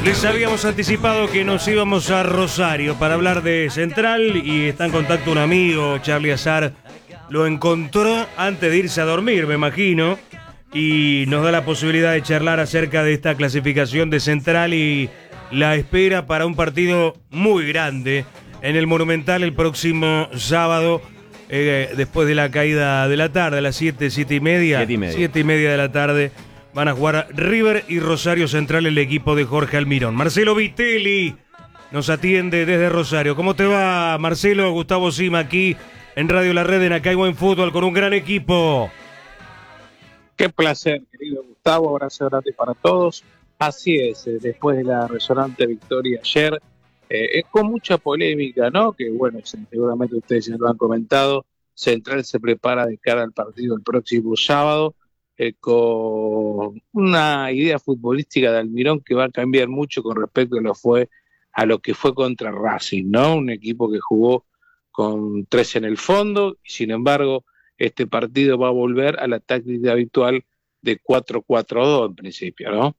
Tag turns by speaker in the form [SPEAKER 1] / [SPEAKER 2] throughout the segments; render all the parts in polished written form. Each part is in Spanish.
[SPEAKER 1] Les habíamos anticipado que nos íbamos a Rosario para hablar de Central y está en contacto un amigo, Charlie Azar. Lo encontró antes de irse a dormir, me imagino, y nos da la posibilidad de charlar acerca de esta clasificación de Central y la espera para un partido muy grande en el Monumental el próximo sábado, después de la caída de la tarde, a las 7:30 de la tarde. Van a jugar River y Rosario Central, el equipo de Jorge Almirón. Marcelo Vitelli nos atiende desde Rosario. ¿Cómo te va, Marcelo? Gustavo Sima aquí en Radio La Red, en Acá hay Buen Fútbol, con un gran equipo.
[SPEAKER 2] Qué placer, querido Gustavo. Abrazo grande para todos. Así es, después de la resonante victoria ayer, con mucha polémica, ¿no? Que bueno, seguramente ustedes ya lo han comentado. Central se prepara de cara al partido el próximo sábado, con una idea futbolística de Almirón que va a cambiar mucho con respecto a lo que fue contra Racing, ¿no? Un equipo que jugó con 3 en el fondo, y sin embargo, este partido va a volver a la táctica habitual de 4-4-2 en principio, ¿no?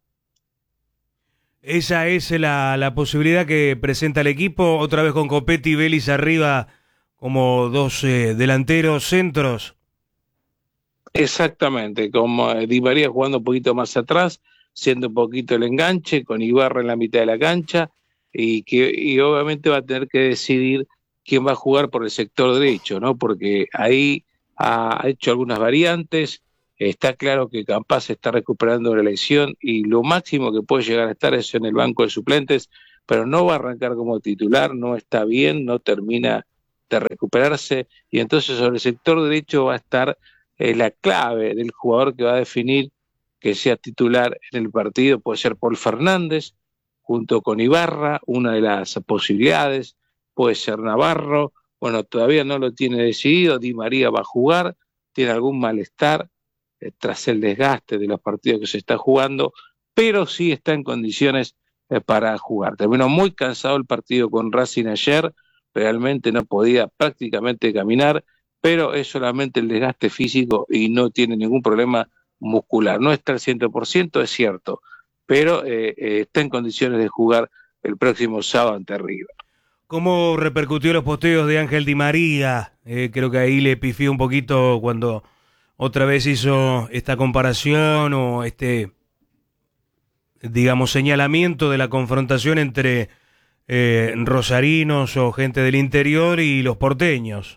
[SPEAKER 1] Esa es la posibilidad que presenta el equipo, otra vez con Copetti y Vélez arriba como dos delanteros centros.
[SPEAKER 2] Exactamente, como Di María jugando un poquito más atrás, siendo un poquito el enganche, con Ibarra en la mitad de la cancha, y obviamente va a tener que decidir quién va a jugar por el sector derecho, ¿no? Porque ahí ha hecho algunas variantes. Está claro que Campas está recuperando la lesión y lo máximo que puede llegar a estar es en el banco de suplentes, pero no va a arrancar como titular, no está bien, no termina de recuperarse, y entonces sobre el sector derecho va a estar la clave del jugador que va a definir que sea titular en el partido. Puede ser Paul Fernández junto con Ibarra, una de las posibilidades, puede ser Navarro, bueno, todavía no lo tiene decidido. Di María va a jugar, tiene algún malestar tras el desgaste de los partidos que se está jugando, pero sí está en condiciones para jugar. Terminó muy cansado el partido con Racing ayer, realmente no podía prácticamente caminar, pero es solamente el desgaste físico y no tiene ningún problema muscular. No está al 100%, es cierto, pero está en condiciones de jugar el próximo sábado ante River.
[SPEAKER 1] ¿Cómo repercutió los posteos de Ángel Di María? Creo que ahí le pifió un poquito cuando otra vez hizo esta comparación o digamos, señalamiento de la confrontación entre rosarinos o gente del interior y los porteños.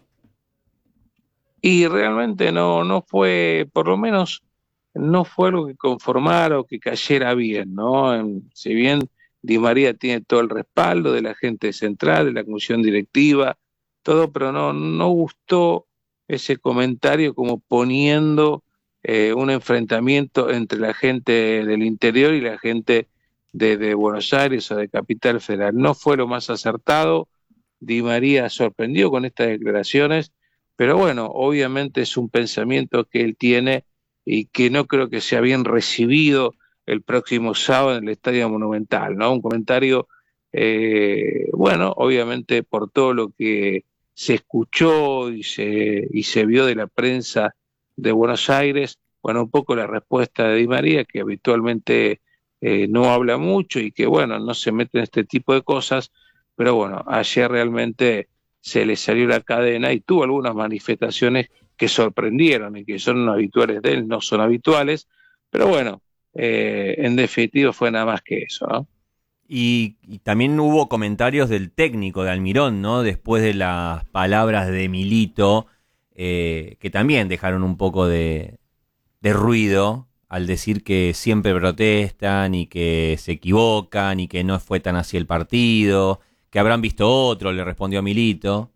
[SPEAKER 2] Y realmente no fue, por lo menos, no fue algo que conformara o que cayera bien, ¿no? Si bien Di María tiene todo el respaldo de la gente central, de la comisión directiva, todo, pero no gustó ese comentario como poniendo un enfrentamiento entre la gente del interior y la gente de Buenos Aires o de Capital Federal. No fue lo más acertado. Di María sorprendió con estas declaraciones, pero bueno, obviamente es un pensamiento que él tiene y que no creo que sea bien recibido el próximo sábado en el Estadio Monumental, ¿no? Un comentario, bueno, obviamente por todo lo que se escuchó y se vio de la prensa de Buenos Aires, bueno, un poco la respuesta de Di María, que habitualmente no habla mucho y que, bueno, no se mete en este tipo de cosas, pero bueno, ayer realmente se le salió la cadena y tuvo algunas manifestaciones que sorprendieron y que son habituales de él, no son habituales, pero bueno, en definitiva fue nada más que eso, ¿no?
[SPEAKER 3] Y también hubo comentarios del técnico de Almirón, ¿no? Después de las palabras de Milito, que también dejaron un poco de ruido al decir que siempre protestan y que se equivocan y que no fue tan así el partido, que habrán visto otro, le respondió Milito.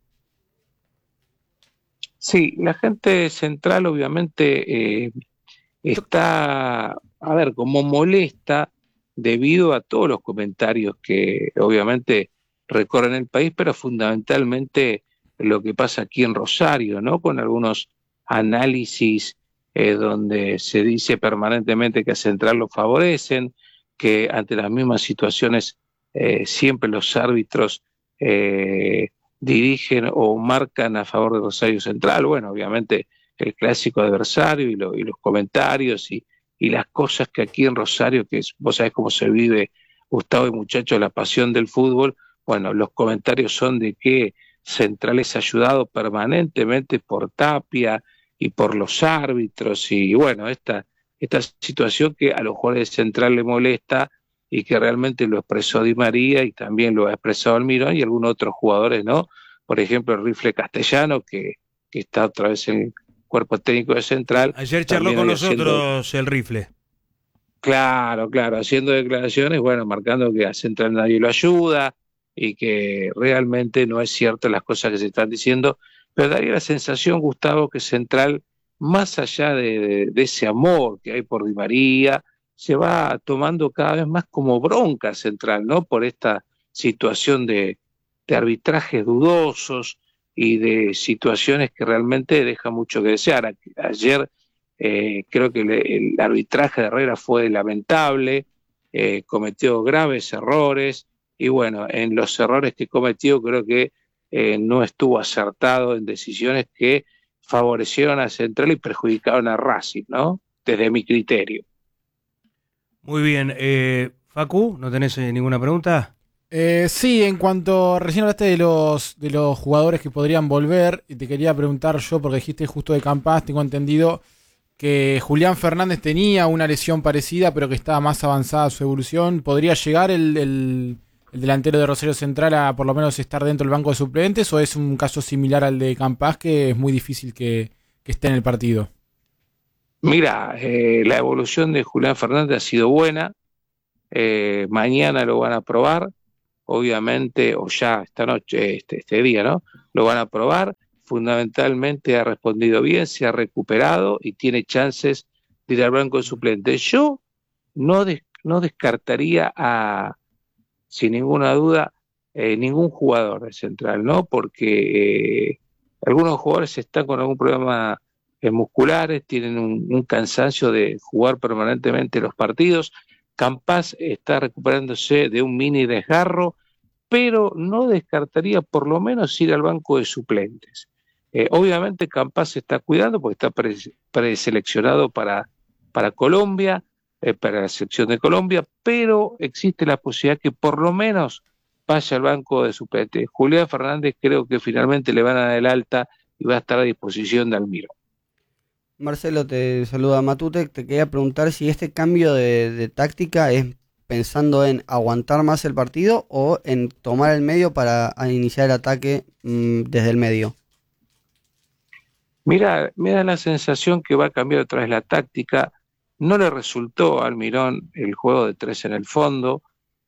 [SPEAKER 2] Sí, la gente central obviamente está, a ver, como molesta debido a todos los comentarios que obviamente recorren el país, pero fundamentalmente lo que pasa aquí en Rosario, ¿no? Con algunos análisis donde se dice permanentemente que a Central lo favorecen, que ante las mismas situaciones siempre los árbitros dirigen o marcan a favor de Rosario Central. Bueno, obviamente el clásico adversario y los comentarios y las cosas que aquí en Rosario, vos sabés cómo se vive Gustavo y muchachos, la pasión del fútbol. Bueno, los comentarios son de que Central es ayudado permanentemente por Tapia y por los árbitros, y bueno, esta situación que a los jugadores de Central le molesta y que realmente lo expresó Di María y también lo ha expresado Almirón y algunos otros jugadores, ¿no? Por ejemplo, el Rifle Castellano, que está otra vez en el cuerpo técnico de Central.
[SPEAKER 1] Ayer charló con nosotros el Rifle.
[SPEAKER 2] Claro, haciendo declaraciones, bueno, marcando que a Central nadie lo ayuda y que realmente no es cierto las cosas que se están diciendo, pero daría la sensación, Gustavo, que Central, más allá de ese amor que hay por Di María, se va tomando cada vez más como bronca Central, ¿no? Por esta situación de arbitrajes dudosos y de situaciones que realmente dejan mucho que desear. Ayer creo que el arbitraje de Herrera fue lamentable, cometió graves errores, y bueno, en los errores que cometió creo que no estuvo acertado en decisiones que favorecieron a Central y perjudicaron a Racing, ¿no? Desde mi criterio.
[SPEAKER 1] Muy bien. Facu, ¿no tenés ninguna pregunta?
[SPEAKER 4] Sí, en cuanto recién hablaste de los jugadores que podrían volver, y te quería preguntar yo, porque dijiste justo de Campas, tengo entendido que Julián Fernández tenía una lesión parecida, pero que estaba más avanzada su evolución. ¿Podría llegar el delantero de Rosario Central a por lo menos estar dentro del banco de suplentes, o es un caso similar al de Campas, que es muy difícil que esté en el partido?
[SPEAKER 2] Mira, la evolución de Julián Fernández ha sido buena. Mañana lo van a probar, obviamente, o ya esta noche, este día, ¿no? Lo van a probar. Fundamentalmente ha respondido bien, se ha recuperado y tiene chances de ir al banco de suplentes. Yo no descartaría sin ninguna duda, ningún jugador de Central, ¿no? Porque algunos jugadores están con algún problema musculares, tienen un cansancio de jugar permanentemente los partidos. Campas está recuperándose de un mini desgarro, pero no descartaría por lo menos ir al banco de suplentes. Obviamente Campas se está cuidando porque está preseleccionado para Colombia, para la selección de Colombia, pero existe la posibilidad que por lo menos vaya al banco de suplentes. Julián Fernández creo que finalmente le van a dar el alta y va a estar a disposición de Almirón.
[SPEAKER 5] Marcelo, te saluda Matute. Te quería preguntar si este cambio de táctica es pensando en aguantar más el partido o en tomar el medio para iniciar el ataque desde el medio.
[SPEAKER 2] Mira, me da la sensación que va a cambiar otra vez la táctica. No le resultó a Almirón el juego de 3 en el fondo.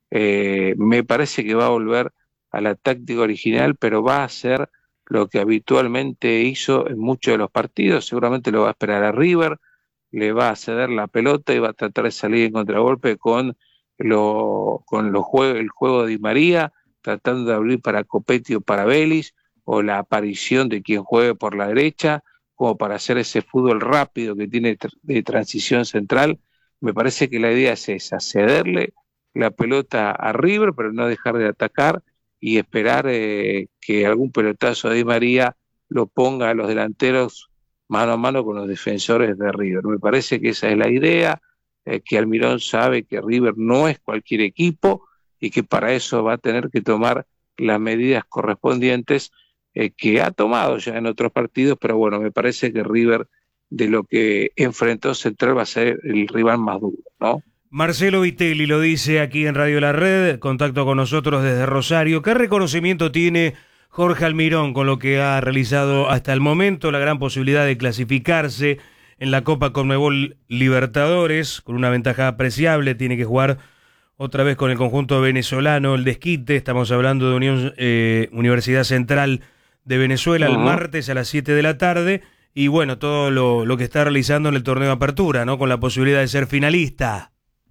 [SPEAKER 2] Me parece que va a volver a la táctica original, pero va a hacer lo que habitualmente hizo en muchos de los partidos. Seguramente lo va a esperar a River, le va a ceder la pelota y va a tratar de salir en contragolpe con el juego de Di María, tratando de abrir para Copetti o para Vélez, o la aparición de quien juegue por la derecha, como para hacer ese fútbol rápido que tiene de transición central. Me parece que la idea es esa, cederle la pelota a River, pero no dejar de atacar y esperar que algún pelotazo de Di María lo ponga a los delanteros mano a mano con los defensores de River. Me parece que esa es la idea, que Almirón sabe que River no es cualquier equipo y que para eso va a tener que tomar las medidas correspondientes que ha tomado ya en otros partidos, pero bueno, me parece que River, de lo que enfrentó Central, va a ser el rival más duro, ¿no?
[SPEAKER 1] Marcelo Vitelli lo dice aquí en Radio La Red, contacto con nosotros desde Rosario. ¿Qué reconocimiento tiene Jorge Almirón con lo que ha realizado hasta el momento? La gran posibilidad de clasificarse en la Copa Conmebol Libertadores, con una ventaja apreciable, tiene que jugar otra vez con el conjunto venezolano, el desquite. Estamos hablando de Universidad Central de Venezuela, el martes a las 7 de la tarde, y bueno, todo lo que está realizando en el torneo de apertura, ¿no? Con la posibilidad de ser finalista.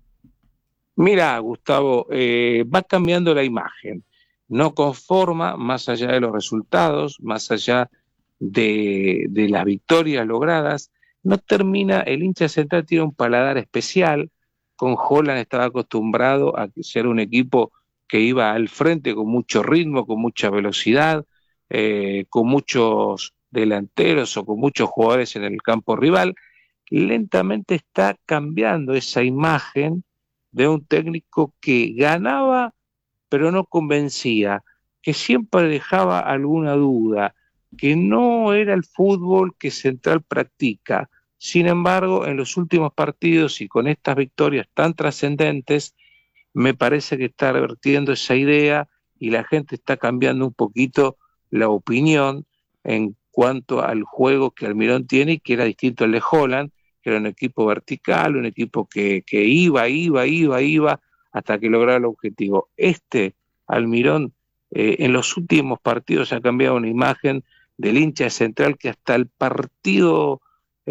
[SPEAKER 2] Mira, Gustavo, va cambiando la imagen, no conforma, más allá de los resultados, más allá de las victorias logradas, no termina, el hincha Central tiene un paladar especial. Con Holland estaba acostumbrado a ser un equipo que iba al frente con mucho ritmo, con mucha velocidad, con muchos delanteros o con muchos jugadores en el campo rival. Lentamente está cambiando esa imagen de un técnico que ganaba pero no convencía, que siempre dejaba alguna duda, que no era el fútbol que Central practica. Sin embargo, en los últimos partidos y con estas victorias tan trascendentes, me parece que está revertiendo esa idea y la gente está cambiando un poquito la opinión en cuanto al juego que Almirón tiene y que era distinto al de Holland, que era un equipo vertical, un equipo que iba hasta que lograra el objetivo. Este Almirón en los últimos partidos ha cambiado una imagen del hincha Central que hasta el partido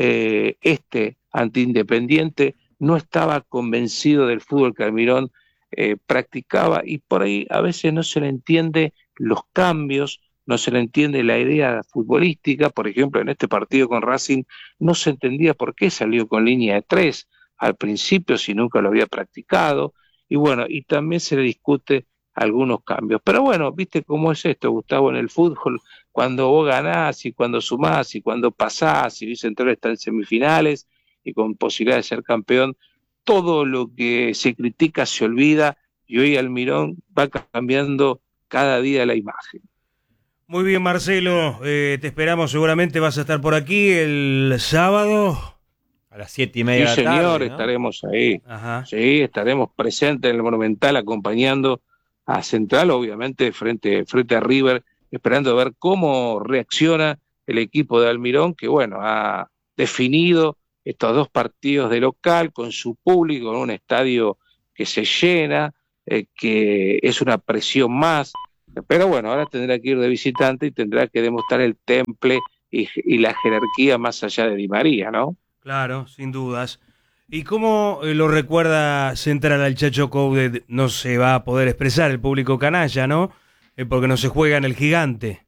[SPEAKER 2] ante Independiente no estaba convencido del fútbol que Almirón practicaba, y por ahí a veces no se le entiende los cambios, no se le entiende la idea futbolística. Por ejemplo, en este partido con Racing no se entendía por qué salió con línea de 3 al principio si nunca lo había practicado, y bueno, y también se le discute algunos cambios. Pero bueno, viste cómo es esto, Gustavo, en el fútbol, cuando vos ganás y cuando sumás y cuando pasás, y Luis Central está en semifinales y con posibilidad de ser campeón, todo lo que se critica se olvida, y hoy Almirón va cambiando cada día la imagen.
[SPEAKER 1] Muy bien, Marcelo, te esperamos, seguramente vas a estar por aquí el sábado.
[SPEAKER 3] A las 7:30
[SPEAKER 2] Sí,
[SPEAKER 3] de la tarde,
[SPEAKER 2] señor,
[SPEAKER 3] ¿no?
[SPEAKER 2] estaremos ahí.
[SPEAKER 1] Ajá.
[SPEAKER 2] Sí, estaremos presentes en el Monumental acompañando a Central, obviamente frente a River, esperando ver cómo reacciona el equipo de Almirón, que bueno, ha definido estos 2 partidos de local con su público, en un estadio que se llena, que es una presión más, pero bueno, ahora tendrá que ir de visitante y tendrá que demostrar el temple y la jerarquía más allá de Di María, ¿no?
[SPEAKER 1] Claro, sin dudas. ¿Y cómo lo recuerda Central al Chacho Coudet? No se va a poder expresar el público canalla, ¿no? Porque no se juega en el Gigante.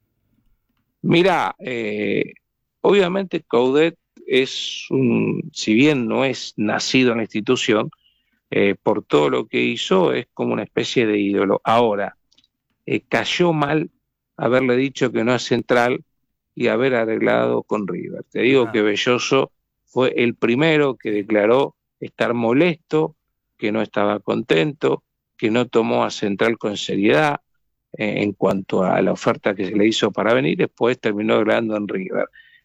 [SPEAKER 2] Mirá, obviamente Coudet si bien no es nacido en la institución, por todo lo que hizo es como una especie de ídolo. Ahora, cayó mal haberle dicho que no es Central y haber arreglado con River. Te digo que Belloso fue el primero que declaró estar molesto, que no estaba contento, que no tomó a Central con seriedad en cuanto a la oferta que se le hizo para venir. Después terminó hablando en River.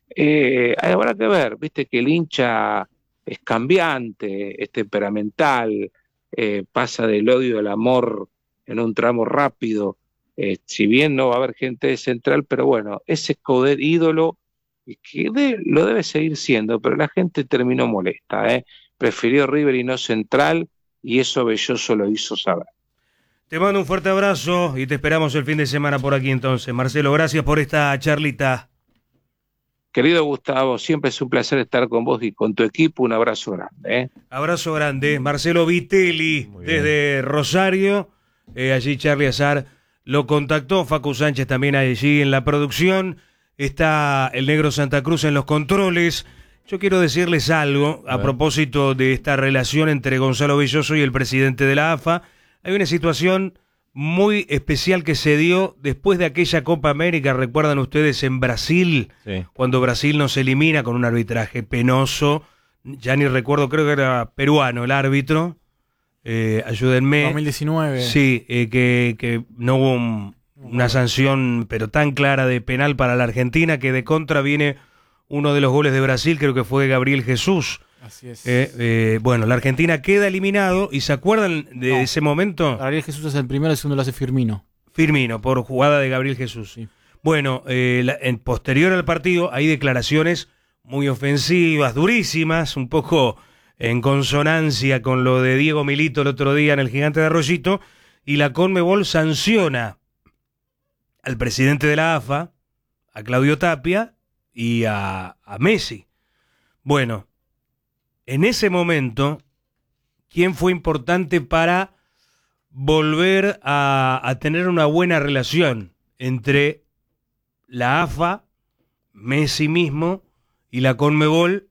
[SPEAKER 2] Habrá que ver, viste que el hincha es cambiante, es temperamental, pasa del odio al amor en un tramo rápido. Si bien no va a haber gente de Central, pero bueno, ese Coudet ídolo que lo debe seguir siendo, pero la gente terminó molesta, prefirió River y no Central, y eso Belloso lo hizo saber.
[SPEAKER 1] Te mando un fuerte abrazo y te esperamos el fin de semana por aquí entonces. Marcelo, gracias por esta charlita.
[SPEAKER 2] Querido Gustavo, siempre es un placer estar con vos y con tu equipo. Un abrazo grande.
[SPEAKER 1] Abrazo grande. Marcelo Vitelli desde Rosario. Allí Charlie Azar lo contactó. Facu Sánchez también allí en la producción. Está el Negro Santa Cruz en los controles. Yo quiero decirles algo a propósito de esta relación entre Gonzalo Belloso y el presidente de la AFA. Hay una situación muy especial que se dio después de aquella Copa América, recuerdan ustedes, en Brasil, sí, cuando Brasil nos elimina con un arbitraje penoso, ya ni recuerdo, creo que era peruano el árbitro, ayúdenme.
[SPEAKER 4] 2019.
[SPEAKER 1] Sí, que no hubo una sanción, pero tan clara de penal para la Argentina, que de contra viene uno de los goles de Brasil, creo que fue Gabriel Jesús.
[SPEAKER 4] Así es.
[SPEAKER 1] Bueno, la Argentina queda eliminado, ¿y se acuerdan de ese momento?
[SPEAKER 4] Gabriel Jesús es el primero, el segundo lo hace Firmino.
[SPEAKER 1] Firmino, por jugada de Gabriel Jesús. Sí. Bueno, en posterior al partido hay declaraciones muy ofensivas, durísimas, un poco en consonancia con lo de Diego Milito el otro día en el Gigante de Arroyito, y la Conmebol sanciona al presidente de la AFA, a Claudio Tapia y a Messi. Bueno, en ese momento, ¿quién fue importante para volver a tener una buena relación entre la AFA, Messi mismo, y la Conmebol?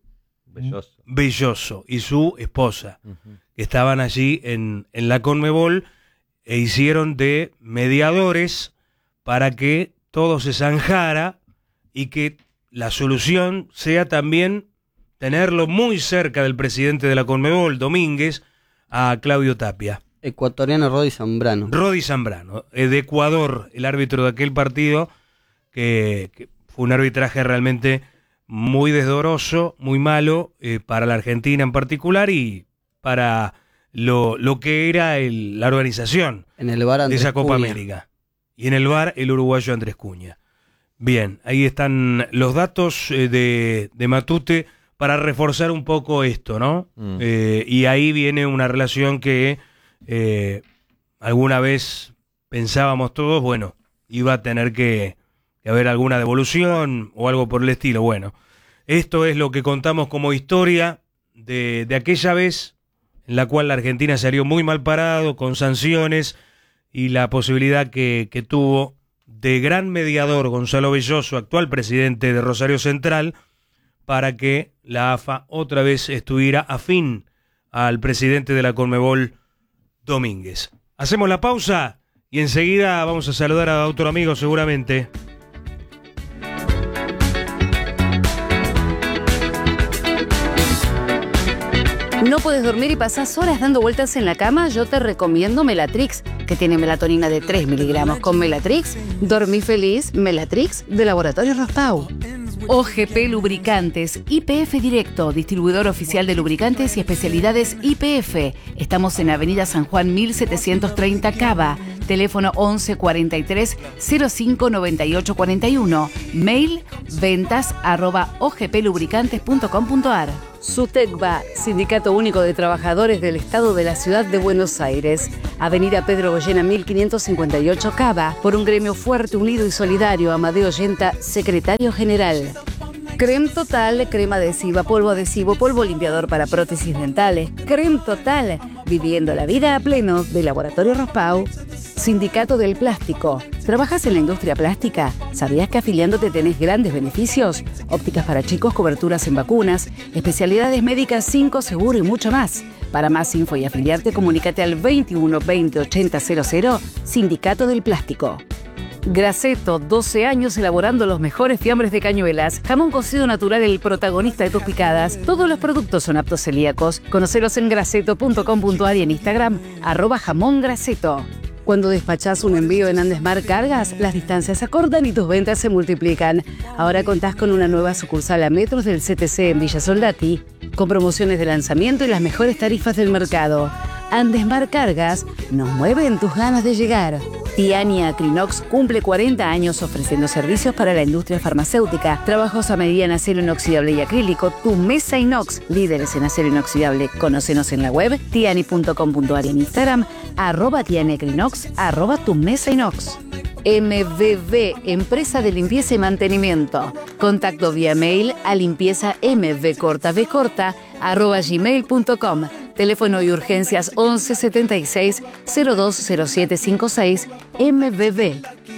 [SPEAKER 1] Belloso y su esposa, que estaban allí en la Conmebol e hicieron de mediadores para que todo se zanjara y que la solución sea también tenerlo muy cerca del presidente de la Conmebol, Domínguez, a Claudio Tapia.
[SPEAKER 5] Ecuatoriano Rodi Zambrano.
[SPEAKER 1] Rodi Zambrano, de Ecuador, el árbitro de aquel partido, que fue un arbitraje realmente muy desdoroso, muy malo, para la Argentina en particular y para lo que era la organización
[SPEAKER 5] En el VAR
[SPEAKER 1] de esa
[SPEAKER 5] Andrés
[SPEAKER 1] Copa
[SPEAKER 5] Cunha.
[SPEAKER 1] América. Y en el VAR, el uruguayo Andrés Cunha. Bien, ahí están los datos de Matute para reforzar un poco esto, ¿no? Y ahí viene una relación que alguna vez pensábamos todos, bueno, iba a tener que haber alguna devolución o algo por el estilo. Bueno, esto es lo que contamos como historia de aquella vez en la cual la Argentina salió muy mal parado, con sanciones, y la posibilidad que tuvo de gran mediador Gonzalo Belloso, actual presidente de Rosario Central, para que la AFA otra vez estuviera afín al presidente de la Conmebol, Domínguez. Hacemos la pausa y enseguida vamos a saludar a otro amigo seguramente.
[SPEAKER 6] ¿No puedes dormir y pasás horas dando vueltas en la cama? Yo te recomiendo Melatrix, que tiene melatonina de 3 miligramos. Con Melatrix, dormí feliz. Melatrix, de Laboratorio Rospau. OGP Lubricantes, YPF Directo, distribuidor oficial de lubricantes y especialidades YPF. Estamos en Avenida San Juan 1730 Cava. Teléfono 11 43 05 98 41. Mail ventas@ogplubricantes.com.ar. SUTECBA, Sindicato Único de Trabajadores del Estado de la Ciudad de Buenos Aires. Avenida Pedro Goyena 1558 Cava. Por un gremio fuerte, unido y solidario. Amadeo Yenta, secretario general. Creme Total, crema adhesiva, polvo limpiador para prótesis dentales. Creme Total, viviendo la vida a pleno, de Laboratorio Rospau. Sindicato del Plástico. ¿Trabajas en la industria plástica? ¿Sabías que afiliándote tenés grandes beneficios? Ópticas para chicos, coberturas en vacunas, especialidades médicas 5 seguro y mucho más. Para más info y afiliarte, comunícate al 21 20 80 00, Sindicato del Plástico. Graceto, 12 años elaborando los mejores fiambres de Cañuelas. Jamón cocido natural, el protagonista de tus picadas. Todos los productos son aptos celíacos. Conocelos en graceto.com.ar y en Instagram, @jamongraceto. Cuando despachás un envío en Andesmar Cargas, las distancias se acortan y tus ventas se multiplican. Ahora contás con una nueva sucursal a metros del CTC en Villa Soldati, con promociones de lanzamiento y las mejores tarifas del mercado. Andesmar Cargas nos mueven tus ganas de llegar. Tiani Acrinox cumple 40 años ofreciendo servicios para la industria farmacéutica, trabajos a medida en acero inoxidable y acrílico. Tu Mesa Inox, líderes en acero inoxidable. Conócenos en la web tiani.com.ar y en Instagram @tianiacrinox, @tu Mesa Inox. MVV, empresa de limpieza y mantenimiento. Contacto vía mail a limpiezavcorta@gmail.com. Teléfono y urgencias 11 76 020756 MVV.